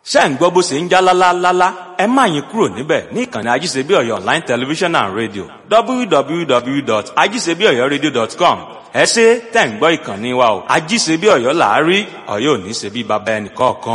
ṣé ń gbọ́ bó ṣe ń já lálálálá, ẹ má yín kúrò níbẹ̀ ní ìkànnì Ajíṣebíọ̀yọ́ Online Television and Radio www.ajíṣebíọ̀yọ́radio.com. ẹ ṣé tẹ̀ ń gbọ́ ìkànnì wa o. Ajíṣebíọ̀yọ́ là á rí, Ọ̀yọ́ ò ní ṣe bí baba ẹnì kọ̀ọ̀kan.